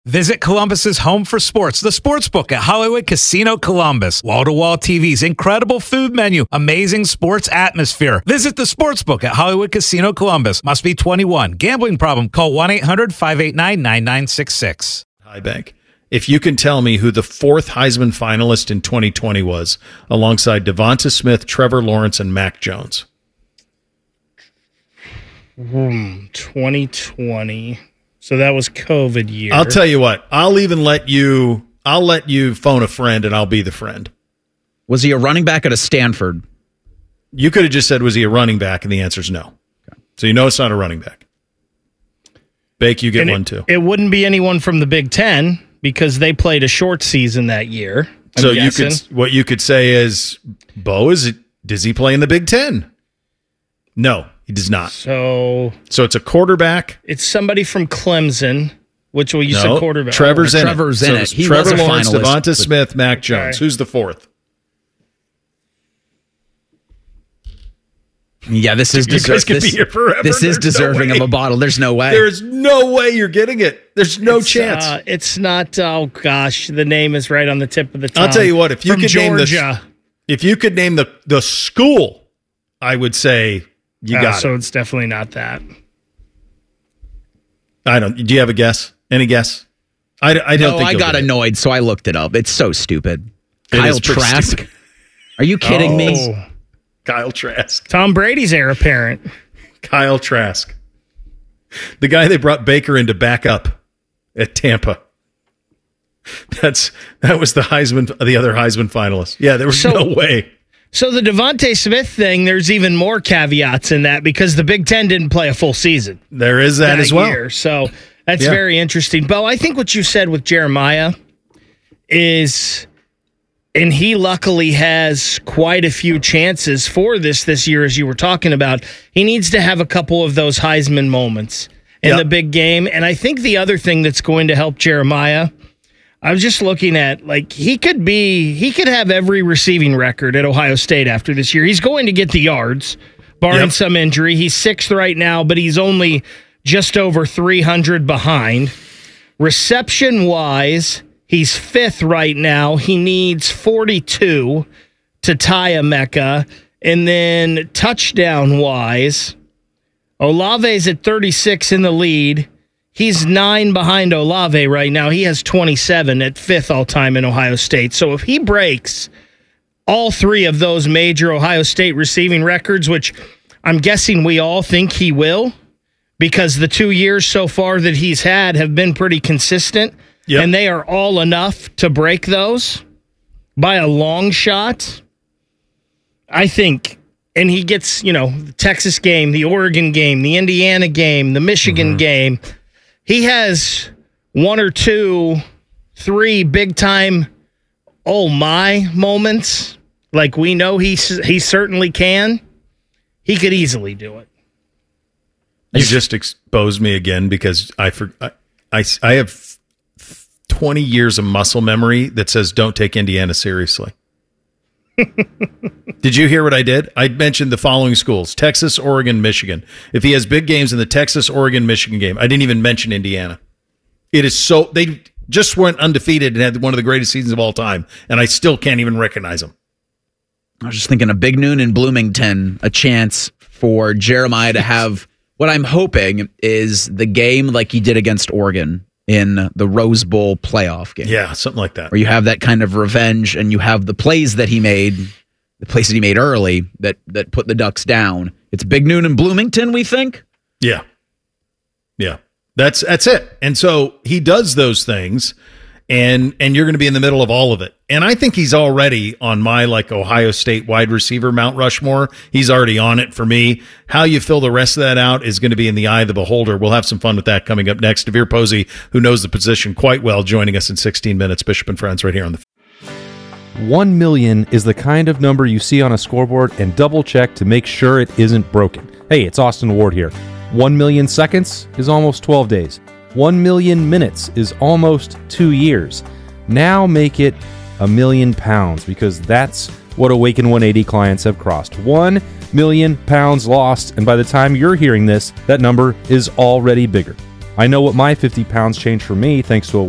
Visit Columbus's home for sports, the Sportsbook at Hollywood Casino Columbus. Wall-to-wall TVs, incredible food menu, amazing sports atmosphere. Visit the Sportsbook at Hollywood Casino Columbus. Must be 21. Gambling problem? Call 1-800-589-9966. High Bank. If you can tell me who the fourth Heisman finalist in 2020 was, alongside Devonta Smith, Trevor Lawrence, and Mac Jones. 2020. So that was COVID year. I'll tell you what. I'll let you phone a friend, and I'll be the friend. Was he a running back at a Stanford? You could have just said, was he a running back? And the answer is no. Okay. So you know it's not a running back. Bake, you get one too. It wouldn't be anyone from the Big Ten because they played a short season that year. So what you could say is, Bo, does he play in the Big Ten? No, he does not. So it's a quarterback. It's somebody from Clemson, which you said quarterback. Trevor's in it. He Trevor Lawrence, Devonta Smith, Mac Jones. Okay. Who's the fourth? Yeah, this is deserving of a bottle. There's no way. There's no way you're getting it. There's no chance. It's not. Oh gosh, the name is right on the tip of the tongue. I'll tell you what. If you could Georgia. name the school, I would say you got it. So it's definitely not that. Do you have a guess? Any guess? I don't think. I got annoyed, so I looked it up. It's so stupid. Kyle Trask. Stupid. Are you kidding me? Kyle Trask. Tom Brady's heir apparent. Kyle Trask. The guy they brought Baker in to back up at Tampa. That was the other Heisman finalist. Yeah, there was no way. So the Devonta Smith thing, there's even more caveats in that because the Big Ten didn't play a full season. There is that as well. Year. So that's very interesting. Bo, I think what you said with Jeremiah is... And he luckily has quite a few chances for this year, as you were talking about. He needs to have a couple of those Heisman moments in the big game. And I think the other thing that's going to help Jeremiah, I was just looking at, he could have every receiving record at Ohio State after this year. He's going to get the yards, barring some injury. He's 6th right now, but he's only just over 300 behind. Reception-wise, he's 5th right now. He needs 42 to tie Emeka. And then touchdown-wise, Olave's at 36 in the lead. He's 9 behind Olave right now. He has 27 at 5th all-time in Ohio State. So if he breaks all 3 of those major Ohio State receiving records, which I'm guessing we all think he will, because the 2 years so far that he's had have been pretty consistent, and they are all enough to break those by a long shot, I think. And he gets, the Texas game, the Oregon game, the Indiana game, the Michigan game. He has 1 or 2, 3 big-time oh my moments. Like we know he certainly can. He could easily do it. You just exposed me again because I have 20 years of muscle memory that says don't take Indiana seriously. Did you hear what I did? I mentioned the following schools: Texas, Oregon, Michigan. If he has big games in the Texas, Oregon, Michigan game, I didn't even mention Indiana. It is so they just went undefeated and had one of the greatest seasons of all time, and I still can't even recognize them. I was just thinking a big noon in Bloomington, a chance for Jeremiah to have what I'm hoping is the game like he did against Oregon in the Rose Bowl playoff game. Yeah, something like that. Where you have that kind of revenge and you have the plays that he made, the plays that he made early that put the Ducks down. It's big noon in Bloomington, we think? Yeah. Yeah. That's it. And so he does those things, and you're going to be in the middle of all of it. And I think he's already on my Ohio State wide receiver Mount Rushmore. He's already on it for me. How you fill the rest of that out is going to be in the eye of the beholder. We'll have some fun with that coming up next. Devere Posey, who knows the position quite well, joining us in 16 minutes. Bishop and Friends right here on the 1 million is the kind of number you see on a scoreboard and double check to make sure it isn't broken. Hey, it's Austin Ward here. 1 million seconds is almost 12 days. 1 million minutes is almost 2 years. Now make it £1 million, because that's what Awaken 180 clients have crossed. 1 million pounds lost, and by the time you're hearing this, that number is already bigger. I know what my 50 pounds changed for me thanks to